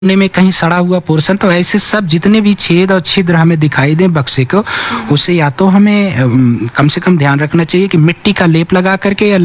में कहीं सड़ा हुआ पोर्शन, तो ऐसे सब जितने भी छेद और छिद्र हमें दिखाई दें बक्से को, उसे या तो हमें कम से कम ध्यान रखना चाहिए कि मिट्टी का लेप लगा करके या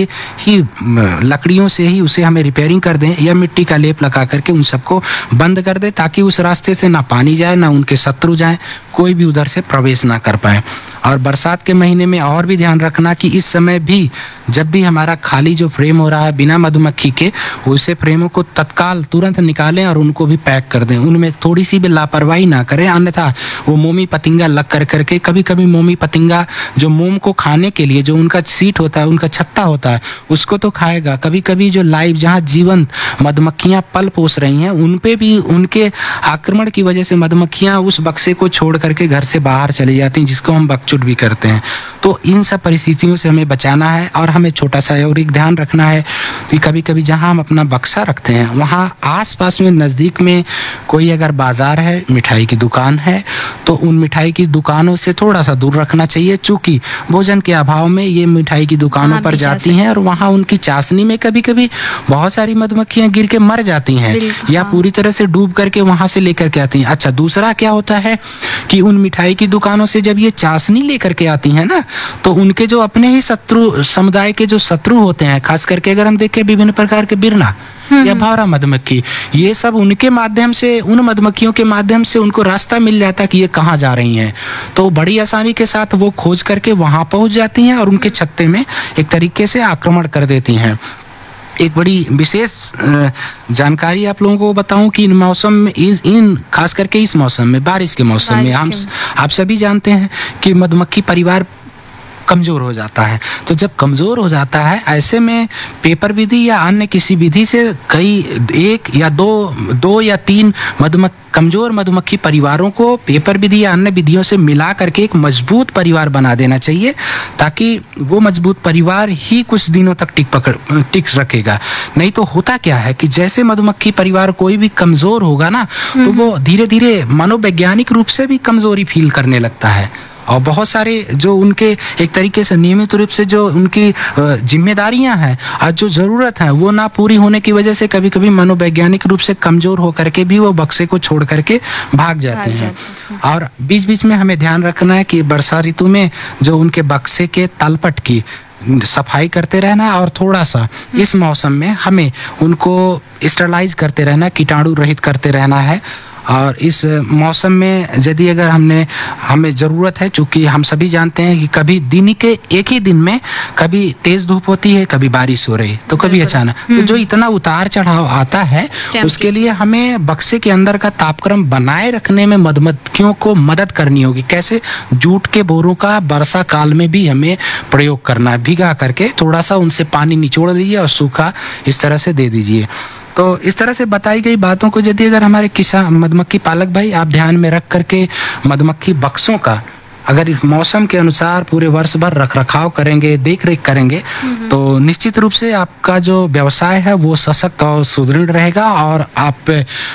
लकड़ियों से ही उसे हमें रिपेयरिंग कर दें, या मिट्टी का लेप लगा करके उन सबको बंद कर दें, ताकि उस रास्ते से ना पानी जाए ना उनके शत्रु जाएं, कोई भी उधर से प्रवेश ना कर पाए। और बरसात के महीने में और भी ध्यान रखना कि इस समय भी जब भी हमारा खाली जो फ्रेम हो रहा है बिना मधुमक्खी के, उसे फ्रेमों को तत्काल तुरंत निकालें और उनको भी पैक कर दें। उनमें थोड़ी सी भी लापरवाही ना करें, अन्यथा वो मोमी पतिंगा लग करके, कभी कभी मोमी पतिंगा जो मोम को खाने के लिए जो उनका सीट होता है, उनका छत्ता होता है, उसको तो खाएगा। कभी कभी जो लाइव जहाँ जीवंत मधुमक्खियाँ पल पोस रही हैं, उन पे भी उनके आक्रमण की वजह से मधुमक्खियाँ उस बक्से को छोड़ करके घर से बाहर चली जाती हैं, जिसको हम बकचुट भी करते हैं। तो इन सब परिस्थितियों से हमें बचाना है। और हमें छोटा सा और एक ध्यान रखना है कि कभी कभी जहाँ हम अपना बक्सा रखते हैं, वहाँ आसपास में नज़दीक में कोई अगर बाज़ार है, मिठाई की दुकान है, तो उन मिठाई की दुकानों से थोड़ा सा दूर रखना चाहिए, चूँकि भोजन के अभाव में ये मिठाई की दुकानों पर जाती हैं और वहाँ उनकी चाशनी में कभी कभी बहुत सारी मधुमक्खियाँ गिर के मर जाती हैं, या पूरी तरह से डूब करके वहाँ से लेकर के आती हैं। अच्छा, दूसरा क्या होता है कि उन मिठाई की दुकानों से जब ये चाशनी लेकर के आती हैं ना, तो उनके जो अपने ही शत्रु, समुदाय के जो शत्रु होते हैं, खास करके अगर हम देखें विभिन्न प्रकार के बिरना या भौरा मधुमक्खी, ये सब उनके माध्यम से, उन मधुमक्खियों के माध्यम से उनको रास्ता मिल जाता है कि ये कहाँ जा रही हैं, तो बड़ी आसानी के साथ वो खोज करके वहाँ पहुँच जाती हैं और उनके छत्ते में एक तरीके से आक्रमण कर देती हैं। एक बड़ी विशेष जानकारी आप लोगों को बताऊं कि इन मौसम में, इन खास करके इस मौसम में, बारिश के मौसम में, आप सभी जानते हैं कि मधुमक्खी परिवार कमज़ोर हो जाता है। तो जब कमज़ोर हो जाता है, ऐसे में पेपर विधि या अन्य किसी विधि से एक या दो या तीन कमज़ोर मधुमक्खी परिवारों को पेपर विधि या अन्य विधियों से मिला करके एक मजबूत परिवार बना देना चाहिए, ताकि वो मजबूत परिवार ही कुछ दिनों तक टिक रखेगा। नहीं तो होता क्या है कि जैसे मधुमक्खी परिवार कोई भी कमज़ोर होगा ना, तो वो धीरे धीरे मनोवैज्ञानिक रूप से भी कमज़ोरी फील करने लगता है, और बहुत सारे जो उनके एक तरीके से नियमित रूप से जो उनकी जिम्मेदारियां हैं और जो ज़रूरत है वो ना पूरी होने की वजह से कभी कभी मनोवैज्ञानिक रूप से कमज़ोर होकर के भी वो बक्से को छोड़ करके भाग जाते हैं। और बीच बीच में हमें ध्यान रखना है कि वर्षा ऋतु में जो उनके बक्से के तलपट की सफाई करते रहना, और थोड़ा सा इस मौसम में हमें उनको स्टरलाइज करते रहना, कीटाणु रहित करते रहना है। और इस मौसम में यदि अगर हमें ज़रूरत है, चूँकि हम सभी जानते हैं कि कभी दिन के एक ही दिन में कभी तेज़ धूप होती है, कभी बारिश हो रही, तो कभी अचानक, तो जो इतना उतार चढ़ाव आता है, उसके लिए हमें बक्से के अंदर का तापक्रम बनाए रखने में मधुमक्खियों को मदद करनी होगी। कैसे? जूट के बोरों का वर्षा काल में भी हमें प्रयोग करना है, भिगा करके थोड़ा सा उनसे पानी निचोड़ दीजिए और सूखा इस तरह से दे दीजिए। तो इस तरह से बताई गई बातों को यदि अगर हमारे किसान मधुमक्खी पालक भाई आप ध्यान में रख करके मधुमक्खी बक्सों का अगर इस मौसम के अनुसार पूरे वर्ष भर रखरखाव करेंगे, देख रेख करेंगे, तो निश्चित रूप से आपका जो व्यवसाय है वो सशक्त और सुदृढ़ रहेगा, और आप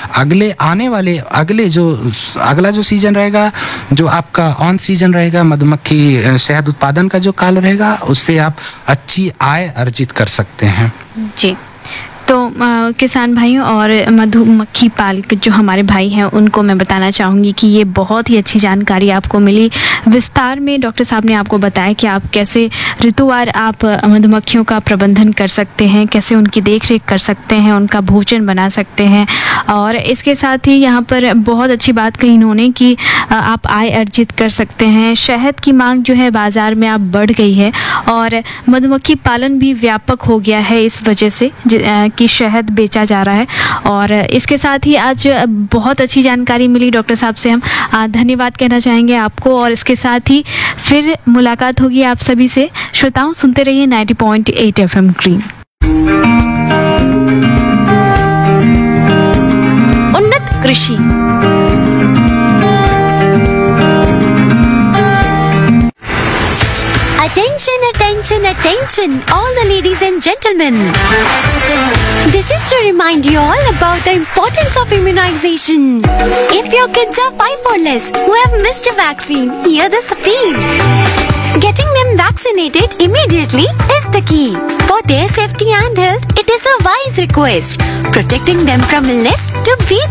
अगला जो सीजन रहेगा, जो आपका ऑन सीजन रहेगा, मधुमक्खी शहद उत्पादन का जो काल रहेगा, उससे आप अच्छी आय अर्जित कर सकते हैं। जी, तो किसान भाइयों और मधुमक्खी पालक जो हमारे भाई हैं, उनको मैं बताना चाहूँगी कि ये बहुत ही अच्छी जानकारी आपको मिली। विस्तार में डॉक्टर साहब ने आपको बताया कि आप कैसे ऋतुवार आप मधुमक्खियों का प्रबंधन कर सकते हैं, कैसे उनकी देख रेख कर सकते हैं, उनका भोजन बना सकते हैं, और इसके साथ ही यहाँ पर बहुत अच्छी बात कही इन्होंने कि आप आय अर्जित कर सकते हैं। शहद की मांग जो है बाज़ार में अब बढ़ गई है, और मधुमक्खी पालन भी व्यापक हो गया है इस वजह से कि शहद बेचा जा रहा है। और इसके साथ ही आज बहुत अच्छी जानकारी मिली डॉक्टर साहब से, हम धन्यवाद कहना चाहेंगे आपको, और इसके साथ ही फिर मुलाकात होगी आप सभी से। श्रोताओं, सुनते रहिए 90.8 FM ग्रीन। उन्नत कृषि। Attention, attention, attention, all the ladies and gentlemen. This is to remind you all about the importance of immunization. If your kids are 5 or less who have missed a vaccine, hear this appeal. Getting them them vaccinated immediately is the key. For their safety and health, it is a wise request. Protecting them from illness to be